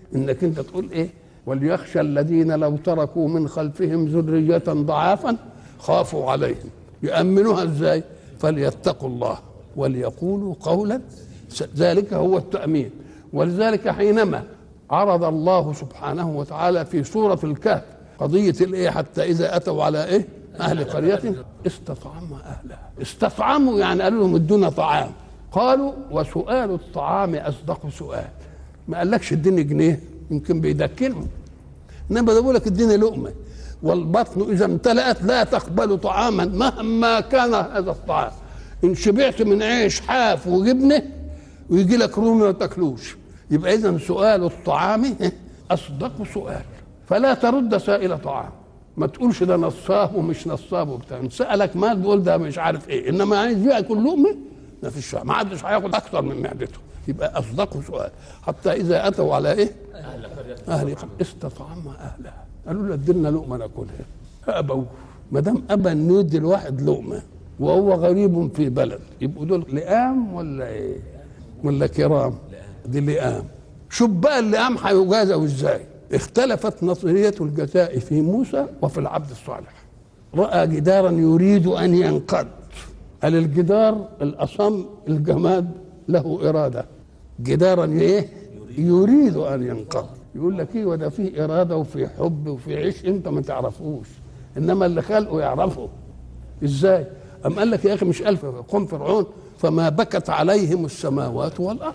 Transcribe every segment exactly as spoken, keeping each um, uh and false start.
انك انت تقول ايه؟ وليخشى الذين لو تركوا من خلفهم ذرية ضعافا خافوا عليهم، يأمنوها ازاي؟ فليتقوا الله وليقولوا قولا، ذلك هو التأمين. ولذلك حينما عرض الله سبحانه وتعالى في سورة الكهف قضية الايه حتى إذا أتوا على ايه؟ أهل قرية استطعموا أهلها، استطعموا يعني قالوا لهم ادونا طعام، قالوا وسؤال الطعام أصدق سؤال. ما قالكش اديني جنيه يمكن بيدكنهم، انما بقول لك اديني لقمه، والبطن اذا امتلأت لا تقبل طعاما مهما كان هذا الطعام. ان شبعت من عيش حاف وجبنه ويجي لك رومي ما تاكلوش، يبقى اذا سؤال الطعام اصدق سؤال. فلا ترد سائل طعام، ما تقولش ده نصاب ومش نصاب وبتاع، سألك مال بيقول ده مش عارف ايه، انما عايز ياكل لقمه ما فيش، ما حدش هياخد اكثر من معدته. يبقى اصدق سؤال. حتى اذا اتوا على ايه؟ اهل قرية استطعموا اهلها، قالوا له ادينا لقمه ناكلها، ابوا. ما دام ابى انه يدي الواحد لقمه وهو غريب في بلد، يبقوا دول لئام ولا ايه؟ ولا كرام؟ دي لئام. شوف بقى اللئام هيجازوا ازاي؟ اختلفت نظريه الجزاء في موسى وفي العبد الصالح. راى جدارا يريد ان ينقض، قال الجدار الاصم الجماد له اراده، جدارا ايه؟ يريد ان ينقض. يقول لك ايه؟ وده فيه اراده وفي حب وفي عيش انت ما تعرفوش، انما اللي خلقه يعرفه. ازاي؟ ام قال لك يا اخي مش الف قوم فرعون فما بكت عليهم السماوات والارض،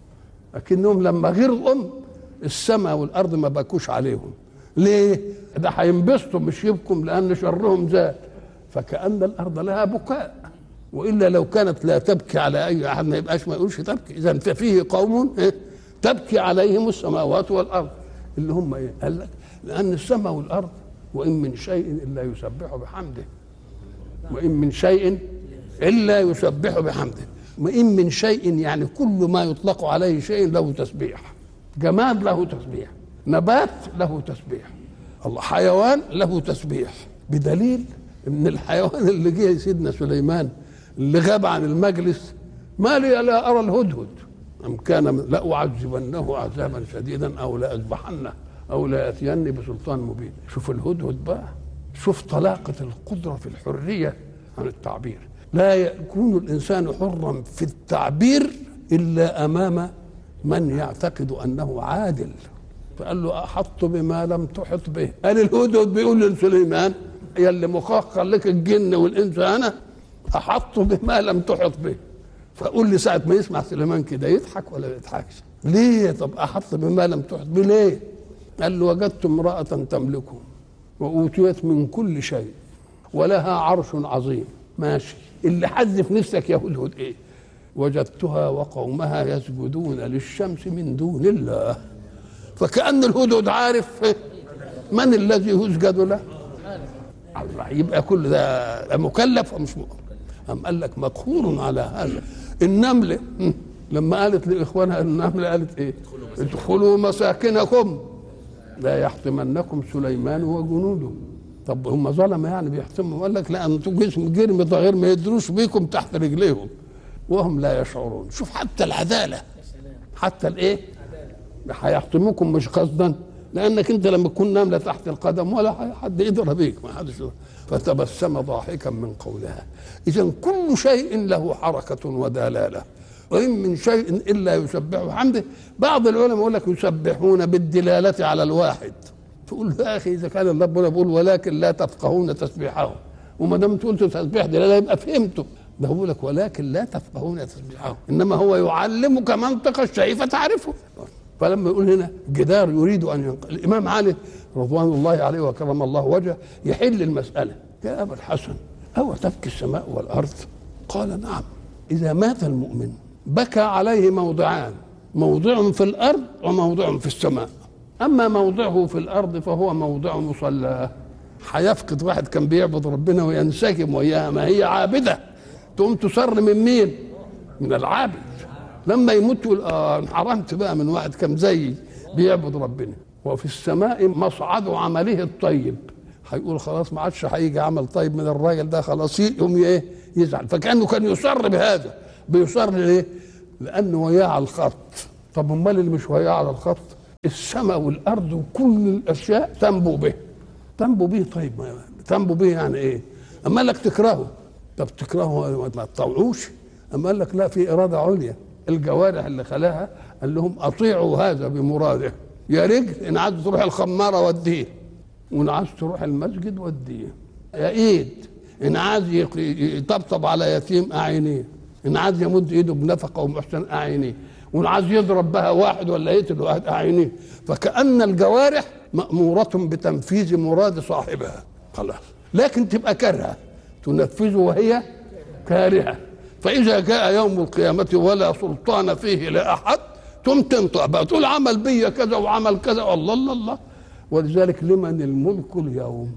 لكنهم لما غير ام السماء والارض ما بكوش عليهم. ليه؟ ده هينبسطوا مش يبكوا لان شرهم زاد، فكأن الارض لها بكاء، والا لو كانت لا تبكي على اي احد ما يبقاش ما يقولش تبكي. اذا ففيه قوم إيه؟ تبكي عليهم السماوات والارض، اللي هم ايه؟ قال لك لان السماء والارض وان من شيء الا يسبح بحمده، وان من شيء الا يسبح بحمده، وان من شيء يعني كل ما يطلق عليه شيء له تسبيح. جماد له تسبيح، نبات له تسبيح، الله حيوان له تسبيح. بدليل ان الحيوان اللي جه سيدنا سليمان اللي غاب عن المجلس ما لي لا ارى الهدهد ام كان لا اعذبنه عذابا شديدا او لا اذبحنه او لا ياتيني بسلطان مبين. شوف الهدهد بقى، شوف طلاقه القدره في الحريه عن التعبير. لا يكون الانسان حرا في التعبير الا امام من يعتقد انه عادل. فقال له احط بما لم تحط به. قال الهدهد بيقول لسليمان يا اللي مخاخ لك الجن والانس انا احط بما لم تحط به. فقول لي ساعه ما يسمع سليمان كده يضحك ولا ما يضحكش؟ ليه؟ طب احط بما لم تحط به ليه؟ قال له وجدت امراه تملكهم واوتيت من كل شيء ولها عرش عظيم. ماشي، اللي حذف نفسك يا هدهد ايه؟ وجدتها وقومها يسجدون للشمس من دون الله. فكأن الهدهد عارف من الذي يسجد له. الله، يبقى كل ده مكلف ومش مكلف. أم قال لك مقهور على هذا. النملة لما قالت لإخوانها النملة قالت إيه؟ ادخلوا مساكنكم لا يحطمنكم سليمان وجنوده. طب هم ظلمة يعني بيحطموا؟ قال لك لا، انتوا جسم جرم ضغير ما يدروش بيكم تحت رجليهم وهم لا يشعرون. شوف حتى العدالة، حتى الايه؟ هيحطموكم مش قصدا، لانك انت لما تكون نامله تحت القدم ولا حد يقدر بيك، ما حدش. فتبسم ضاحكا من قولها. اذا كل شيء له حركه ودلاله، وان من شيء الا يسبح بحمده. بعض العلماء يقول لك يسبحون بالدلاله على الواحد. تقول يا اخي اذا كان الله بيقول ولكن لا تفقهون تسبيحهم، وما دام قلت تسبيح دلاله يبقى فهمته. ده بيقول لك ولكن لا تفقهون تسبيحهم، انما هو يعلمك منطق الشيء فتعرفه. فلما يقول هنا جدار يريد ان ينقل، الامام علي رضوان الله عليه وكرم الله وجهه يحل المساله. يا ابا الحسن او تبكي السماء والارض؟ قال نعم. اذا مات المؤمن بكى عليه موضعان، موضع في الارض وموضع في السماء. اما موضعه في الارض فهو موضع مصلاه. هيفقد واحد كان بيعبد ربنا وينسجم وياها، ما هي عابده، تقوم تصر من مين؟ من العابد. لما يموت يقول اه انحرمت بقى من واحد كان زيي بيعبد ربنا. وفي السماء مصعد عمله الطيب، هيقول خلاص ما عادش هيجي عمل طيب من الراجل ده، خلاص يقوم ايه؟ يزعل. فكانه كان يصر بهذا. بيصر ليه؟ لانه وياه على الخط. طب امال اللي مش وياه على الخط السماء والارض وكل الاشياء تنبو به. تنبو به طيب تنبو به يعني ايه؟ اما قال لك تكرهه، طب تكرهه ما تطوعوش. اما قال لك لا، في اراده عليا. الجوارح اللي خلاها قال لهم اطيعوا هذا بمراده. يا رجل ان عايز تروح الخماره وديه، وان عايز تروح المسجد وديه. يا ايد ان عايز يطبطب على يتيم اعينيه، ان عايز يمد ايده بنفقه ومحسن اعينيه، وان عايز يضرب بها واحد ولا يقتل واحد اعينيه. فكأن الجوارح مأمورة بتنفيذ مراد صاحبها خلاص، لكن تبقى كارهه تنفذه وهي كارهه. فإذا جاء يوم القيامة ولا سلطان فيه لأحد ثم تنطق بقى تقول عمل بي كذا وعمل كذا. الله الله الله. ولذلك لمن الملك اليوم.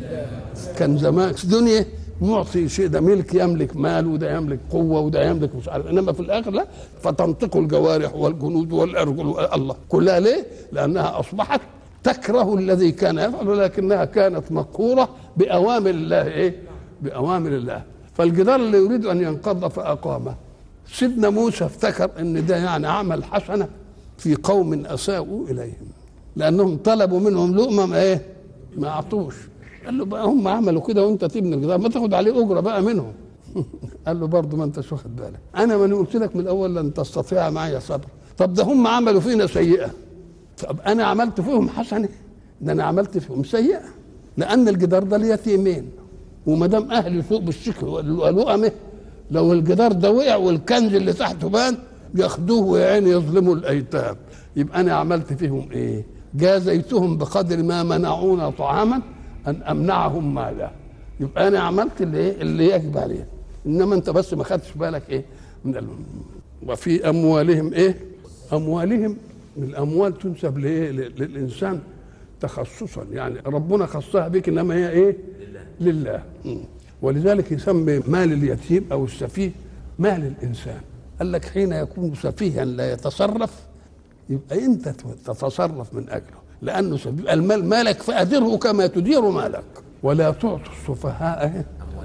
كان زمان في الدنيا معطي شيء، ده ملك يملك مال وده يملك قوة وده يملك مش عارف، إنما في الآخر لا، فتنطق الجوارح والجنود والأرجل الله كلها. ليه؟ لأنها أصبحت تكره الذي كان يفعل، ولكنها كانت مقهورة بأوامر الله. إيه؟ بأوامر الله. فالجدار اللي يريد أن ينقض فأقامه. سيدنا موسى افتكر ان ده يعني عمل حسنه في قوم اساءوا اليهم، لانهم طلبوا منهم لقمه ما ايه ما اعطوش. قال له بقى هم عملوا كده وانت تبني الجدار ما تاخد عليه اجره بقى منهم. قال له برضه ما انتش واخد بالك، انا ما قلت لك من الاول لن تستطيع معي صبر. طب ده هم عملوا فينا سيئه، طب انا عملت فيهم حسنه؟ ده انا عملت فيهم سيئه، لان الجدار ده ليتيمين، وما دام اهل يسوق بالشكل واللقمه لو الجدار ده وقع والكنز اللي تحته بان ياخدوه ويا عيني يظلموا الايتام. يبقى انا عملت فيهم ايه؟ جازيتهم بقدر ما منعونا طعاما ان امنعهم ماذا. يبقى انا عملت اللي ايه اللي يجب عليه، انما انت بس ما خدتش بالك ايه من ال... وفي اموالهم ايه؟ اموالهم الاموال تنسب لايه؟ للانسان تخصصا، يعني ربنا خصها بك، انما هي ايه؟ لله, لله. م. ولذلك يسمي مال اليتيم او السفيه مال الانسان. قال لك حين يكون سفيها لا يتصرف يبقى انت تتصرف من اجله، لانه يبقى المال مالك فادره كما تدير مالك. ولا تعطوا السفهاء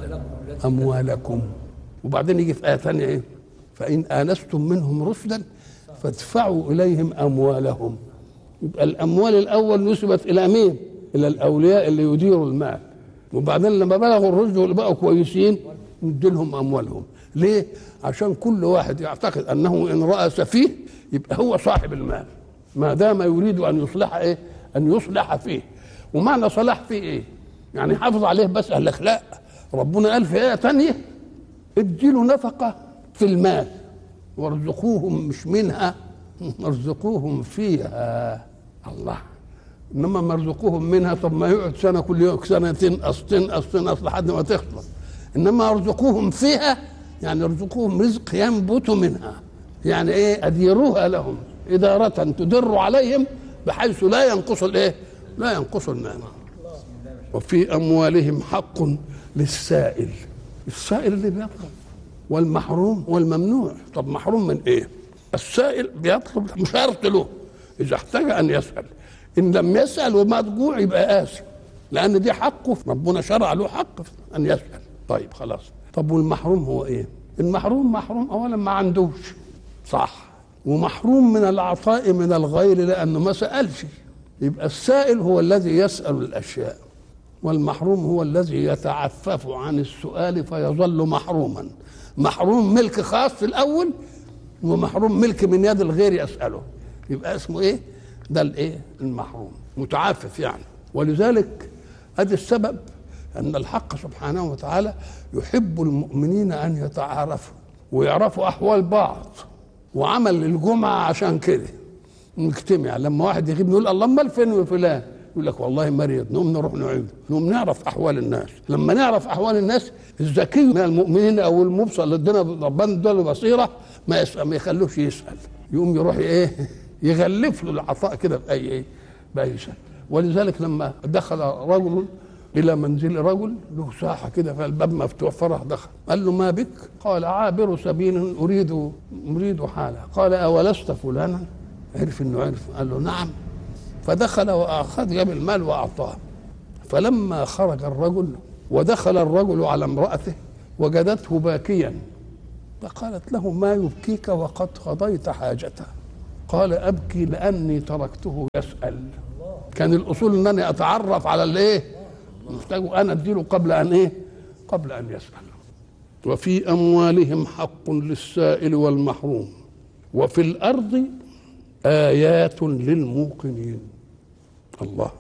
اموالكم. وبعدين يجي في ايه ثانيه ايه؟ فان انستم منهم رشدا فادفعوا اليهم اموالهم. يبقى الاموال الاول نسبت الى مين؟ الى الاولياء اللي يديروا المال، وبعدين لما بلغوا الرشد وبقوا كويسين ندي لهم اموالهم. ليه؟ عشان كل واحد يعتقد انه ان راى سفيه يبقى هو صاحب المال، ما دام يريد ان يصلح ايه؟ ان يصلح فيه. ومعنى صلاح فيه ايه؟ يعني حافظ عليه بس. قال لك لا، ربنا قال في ايه ثانيه اديله نفقه في المال وارزقوهم مش منها، ارزقوهم فيها. الله. انما مرزقوهم منها، طب ما يقعد سنه كل يوم سنتين تنقص تنقص تنقص لحد ما تخلص. انما ارزقوهم فيها يعني ارزقوهم رزق ينبت منها، يعني ايه؟ اديروها لهم اداره تدر عليهم بحيث لا ينقص الايه؟ لا ينقص المال. وفي اموالهم حق للسائل. السائل اللي بيطلب، والمحروم والممنوع. طب محروم من ايه؟ السائل بيطلب شرط له اذا احتاج ان يسال، ان لم يسال وما تجوع يبقى آثم، لان دي حقه، ربنا شرع له حق ان يسال. طيب خلاص. طب والمحروم هو ايه؟ المحروم محروم اولا ما عندوش، صح، ومحروم من العطاء من الغير لانه ما سالش. يبقى السائل هو الذي يسال الاشياء، والمحروم هو الذي يتعفف عن السؤال فيظل محروما. محروم ملك خاص في الاول، ومحروم ملك من يد الغير يساله، يبقى اسمه ايه؟ ده الايه؟ المحروم، متعفف يعني. ولذلك ادي السبب ان الحق سبحانه وتعالى يحب المؤمنين ان يتعارفوا ويعرفوا احوال بعض، وعمل الجمعه عشان كده نجتمع. لما واحد يغيب نقول الله امال فين فلان؟ يقول لك والله مريض، نقوم نروح نعيده، نقوم نعرف احوال الناس. لما نعرف احوال الناس الذكي من المؤمنين او المبصر اللي ادينا ربنا اداله بصيره ما ما يخلوش يسال، يقوم يروح ايه؟ يغلف له العطاء كده باي ايه؟ باي شيء. ولذلك لما دخل رجل الى منزل رجل له ساحه كده فالباب مفتوح، فرح دخل قال له ما بك؟ قال عابر سبيل اريد اريد حاله. قال اولست فلانا؟ عرف انه عرف، قال له نعم. فدخل واخذ جاب المال واعطاه. فلما خرج الرجل ودخل الرجل على امراته وجدته باكيا، فقالت له ما يبكيك وقد قضيت حاجته؟ قال أبكي لأني تركته يسأل. كان الأصول أنني أتعرف على الإيه محتاج أنا أديله قبل أن إيه قبل أن يسأل. وفي أموالهم حق للسائل والمحروم وفي الأرض آيات للموقنين. الله.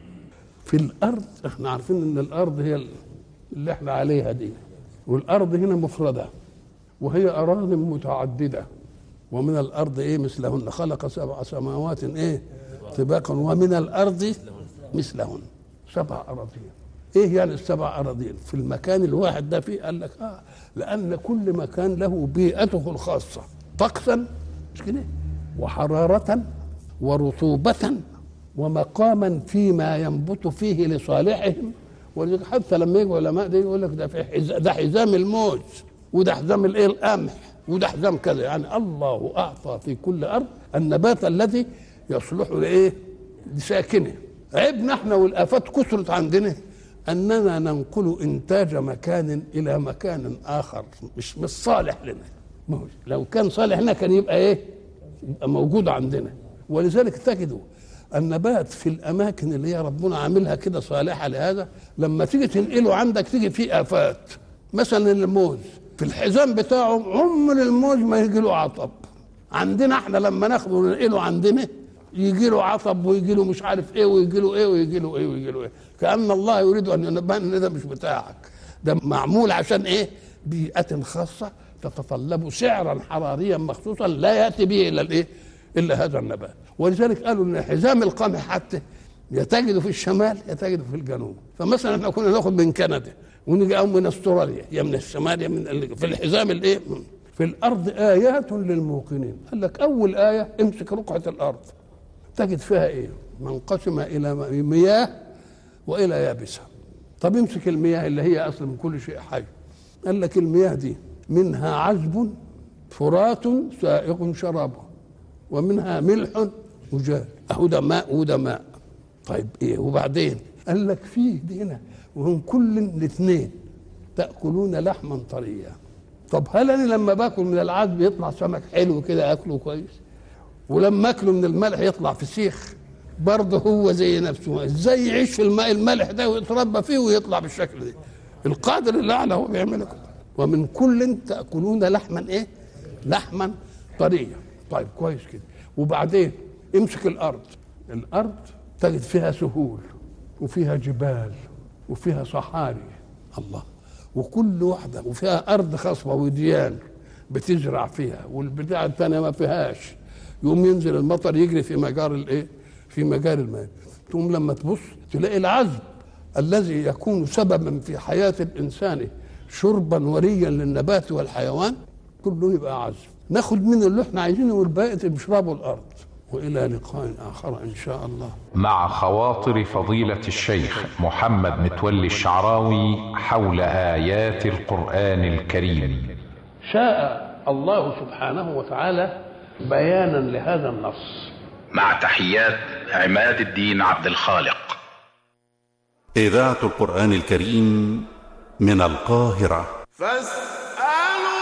في الأرض احنا عارفين ان الأرض هي اللي احنا عليها دي، والأرض هنا مفردة وهي أراضي متعددة. ومن الأرض ايه مثلهن خلق سبع سماوات ايه طباقا ومن الأرض مثلهن سبع أراضين. ايه يعني السبع أراضين في المكان الواحد ده؟ فيه قال لك اه لأن كل مكان له بيئته الخاصة، طقسا مش كده وحرارة ورطوبة ومقاما فيما ينبت فيه لصالحهم. ولذلك حتى لما يجوا علماء ده يقول لك ده في حز... ده حزام الموز وده حزام الايه القمح وده حزام كذا. يعني الله اعطى في كل ارض النبات الذي يصلح لايه لساكنه. عيبنا احنا والافات كثرت عندنا اننا ننقل انتاج مكان الى مكان اخر مش مش صالح لنا. لو كان صالح لنا كان يبقى ايه يبقى موجود عندنا. ولذلك تجدوا النبات في الاماكن اللي هي ربنا عاملها كده صالحه لهذا لما تيجي تنقله عندك تيجي فيه افات. مثلا الموز في الحزام بتاعه عمر الموز ما يجي له عطب. عندنا احنا لما ناخده وننقله عندنا يجي له عطب ويجي له مش عارف ايه ويجي له ايه ويجي له ايه ويجي له ايه. كأن الله يريد ان ينبه ان ده مش بتاعك، ده معمول عشان ايه بيئة خاصة تتطلب سعرا حراريا مخصوصا لا ياتي به الا الايه الا هذا النبات. ولذلك قالوا ان حزام القمح حتى يتجد في الشمال يتجد في الجنوب. فمثلا احنا كنا ناخد من كندا ونيجي او من استراليا يا من الشمال يا من في الحزام الايه. في الارض ايات للموقنين. قال لك اول ايه امسك رقعه الارض تجد فيها ايه منقسمه الى مياه والى يابسه. طب امسك المياه اللي هي اصل من كل شيء حي. قال لك المياه دي منها عذب فرات سائغ شرابه ومنها ملح وجاج. اهو ده ماء وده ماء. طيب ايه وبعدين؟ قال لك فيه دي هنا وهم كل الاثنين تاكلون لحما طريا. طب هل انا لما باكل من العذب يطلع سمك حلو كده اكله كويس، ولما اكله من الملح يطلع فسيخ؟ برضه هو زي نفسه. ازاي يعيش في الماء الملح ده ويتربى فيه ويطلع بالشكل ده؟ القادر الاعلى هو بيعمل كده. ومن كل تاكلون لحما ايه لحما طريا. طيب كويس كده. وبعدين امسك الارض. الارض تجد فيها سهول وفيها جبال وفيها صحاري. الله. وكل واحده وفيها ارض خصبه وديان بتزرع فيها والبتاع الثانيه ما فيهاش. يقوم ينزل المطر يجري في مجار الايه في مجاري الماء. تقوم لما تبص تلاقي العذب الذي يكون سببا في حياه الانسان شربا وريا للنبات والحيوان كله يبقى عذب. ناخد منه اللي احنا عايزينه والباقي بنشربه الارض. والى لقاء اخر ان شاء الله. مع خواطر فضيلة الشيخ محمد متولي الشعراوي حول آيات القرآن الكريم. شاء الله سبحانه وتعالى بيانا لهذا النص. مع تحيات عماد الدين عبد الخالق. إذاعة القرآن الكريم من القاهرة.